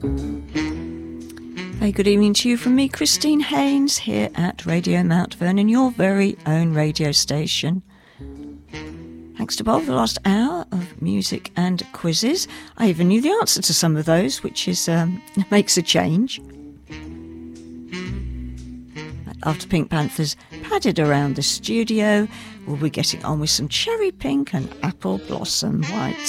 Very good evening to you from me, Christine Haynes, here at Radio Mount Vernon, your very own radio station. Thanks to Bob for the last hour of music and quizzes. I even knew the answer to some of those, which is makes a change. After Pink Panthers padded around the studio, we'll be getting on with some Cherry Pink and Apple Blossom White.